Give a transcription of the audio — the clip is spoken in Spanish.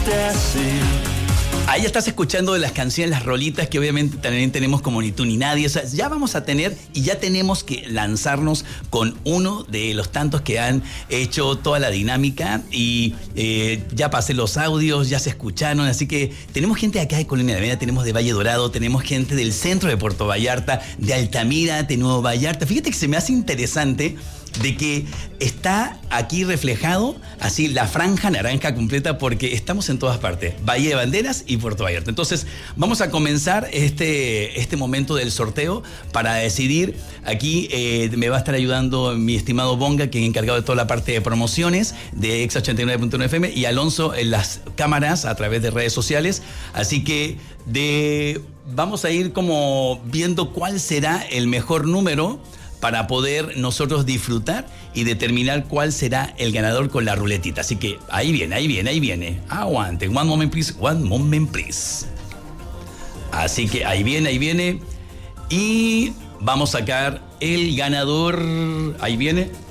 Ahí estás escuchando de las canciones, las rolitas que obviamente también tenemos como Ni tú ni nadie. O sea, ya vamos a tener y ya tenemos que lanzarnos con uno de los tantos que han hecho toda la dinámica y ya pasé los audios, ya se escucharon. Así que tenemos gente de acá de Colonia de Avena, tenemos de Valle Dorado, tenemos gente del centro de Puerto Vallarta, de Altamira, de Nuevo Vallarta. Fíjate que se me hace interesante de que está aquí reflejado así la franja naranja completa porque estamos en todas partes, Bahía de Banderas y Puerto Vallarta. Entonces vamos a comenzar este momento del sorteo para decidir. Aquí me va a estar ayudando mi estimado Bonga, quien es encargado de toda la parte de promociones de Exa 89.1 FM, y Alonso en las cámaras a través de redes sociales. Así que vamos a ir como viendo cuál será el mejor número para poder nosotros disfrutar y determinar cuál será el ganador con la ruletita. Así que ahí viene. Aguante. One moment, please. Así que ahí viene. Y vamos a sacar el ganador. Ahí viene.